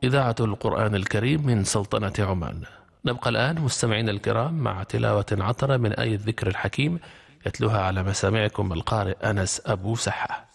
إذاعة القرآن الكريم من سلطنة عمان. نبقى الآن مستمعينا الكرام مع تلاوة عطرة من آية الذكر الحكيم، يتلوها على مسامعكم القارئ أنس أبو سحة.